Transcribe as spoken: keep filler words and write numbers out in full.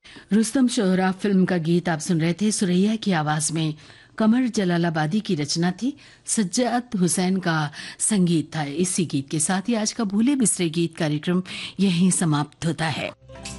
Rustam शोहरा film का गीत आप सुन रहे थे। सुरैया की आवाज में कमर जलालाबादी की रचना थी, सज्जाद हुसैन का संगीत था। इसी गीत के साथ ही आज का भूले बिसरे गीत कार्यक्रम यहीं समाप्त होता है।